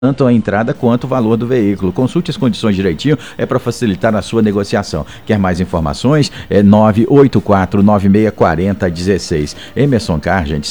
tanto a entrada quanto o valor do veículo. Consulte as condições direitinho, é para facilitar a sua negociação. Quer mais informações? É 984964016. Emerson Car, gente,